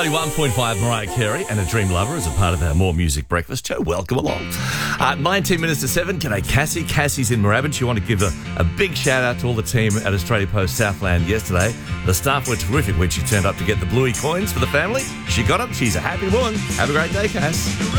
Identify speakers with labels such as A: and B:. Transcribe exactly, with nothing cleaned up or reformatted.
A: one point five Mariah Carey and A Dream Lover as a part of our More Music Breakfast show. Welcome along. Uh, nineteen minutes to seven. G'day, Cassie. Cassie's in Moorabbin. She wanted to give a, a big shout out to all the team at Australia Post Southland yesterday. The staff were terrific when she turned up to get the Bluey coins for the family. She got them. She's a happy woman. Have a great day, Cass.